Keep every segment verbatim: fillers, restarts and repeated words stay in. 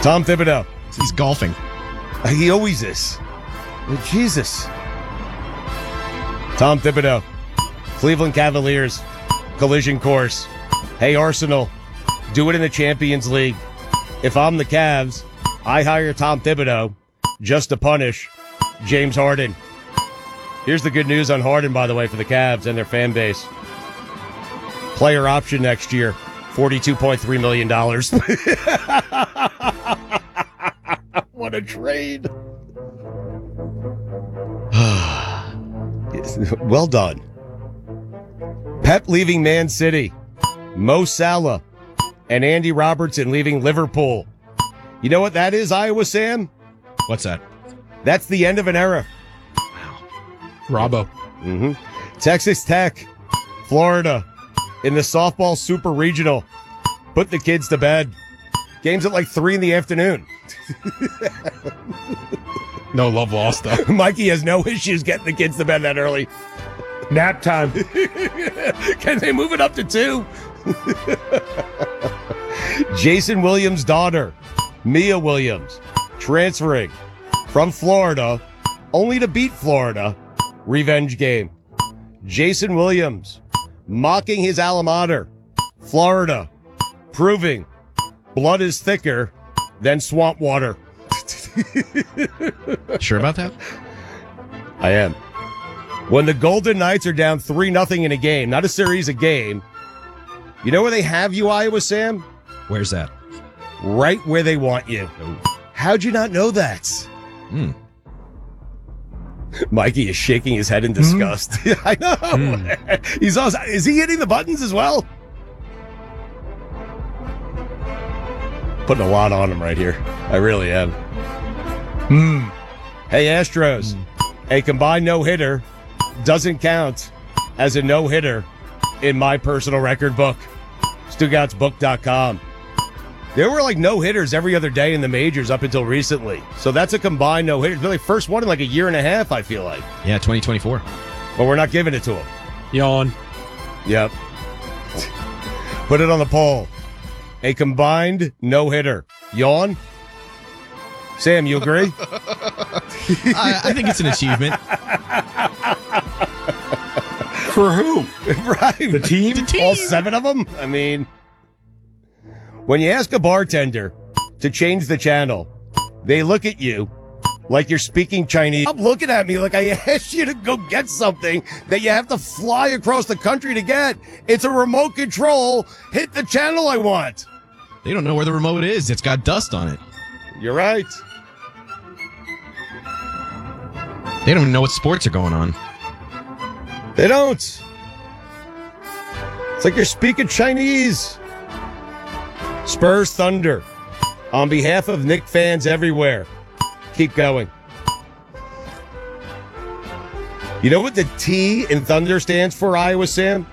Tom Thibodeau. He's golfing. He always is. Jesus. Tom Thibodeau. Cleveland Cavaliers. Collision course. Hey, Arsenal. Do it in the Champions League. If I'm the Cavs, I hire Tom Thibodeau just to punish James Harden. Here's the good news on Harden, by the way, for the Cavs and their fan base. Player option next year, forty-two point three million dollars. What a trade. Well done. Pep leaving Man City. Mo Salah and Andy Robertson leaving Liverpool. You know what that is, Iowa Sam? What's that? That's the end of an era. Robbo. Mm-hmm. Texas Tech, Florida, in the softball super regional. Put the kids to bed. Game's at like three in the afternoon. No love lost, though. Mikey has no issues getting the kids to bed that early. Nap time. Can they move it up to two? Jason Williams' daughter, Mia Williams, transferring from Florida only to beat Florida. Revenge game. Jason Williams mocking his alma mater, Florida, proving blood is thicker than swamp water. Sure about that? I am. When the Golden Knights are down three nothing in a game, not a series, a game, you know where they have you, Iowa Sam? Where's that? Right where they want you. How'd you not know that? Hmm. Mikey is shaking his head in disgust. Mm. I know. Mm. He's also, is he hitting the buttons as well? Putting a lot on him right here. I really am. Mm. Hey, Astros. Mm. A combined no-hitter doesn't count as a no-hitter in my personal record book. Stugouts Book dot com. There were like no-hitters every other day in the majors up until recently. So that's a combined no-hitter. It's been like first one in like a year and a half, I feel like. Yeah, twenty twenty-four. But we're not giving it to him. Yawn. Yep. Put it on the poll. A combined no-hitter. Yawn? Sam, you agree? I, I think it's an achievement. For who? Right. The team? The team? All seven of them? I mean... When you ask a bartender to change the channel, they look at you like you're speaking Chinese. Stop looking at me like I asked you to go get something that you have to fly across the country to get. It's a remote control. Hit the channel I want. They don't know where the remote is. It's got dust on it. You're right. They don't even know what sports are going on. They don't. It's like you're speaking Chinese. Spurs Thunder. On behalf of Knick fans everywhere, keep going. You know what the T in Thunder stands for, Iowa Sam?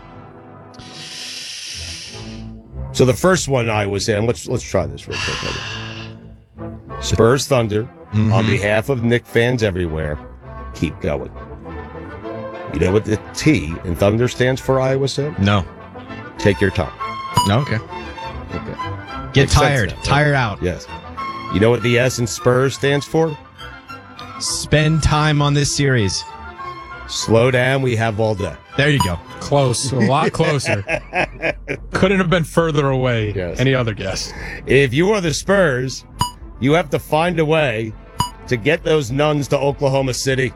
So the first one, Iowa Sam, let's let's try this real quick. Spurs Thunder. Mm-hmm. On behalf of Knick fans everywhere, keep going. You know what the T in Thunder stands for, Iowa Sam? No. Take your time. No, okay. Okay. Get Makes tired. Now, right? Tired out. Yes. You know what the S in Spurs stands for? Spend time on this series. Slow down. We have all day. There you go. Close. A lot closer. Couldn't have been further away. Yes. Any other guess? If you are the Spurs, you have to find a way to get those nuns to Oklahoma City.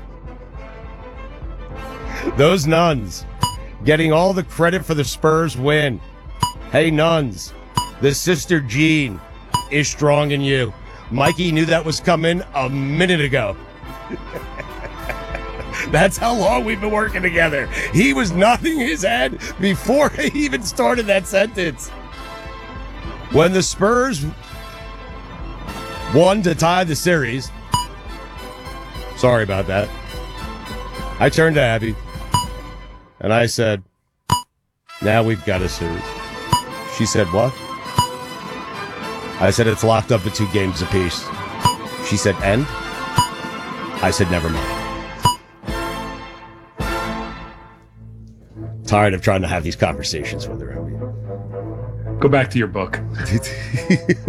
Those nuns getting all the credit for the Spurs win. Hey, nuns, the Sister Jean is strong in you. Mikey knew that was coming a minute ago. That's how long we've been working together. He was nodding his head before he even started that sentence. When the Spurs won to tie the series, sorry about that, I turned to Abby and I said, now we've got a series. She said, what? I said, it's locked up at two games apiece. She said, and? I said, never mind. Tired of trying to have these conversations with her. Go back to your book.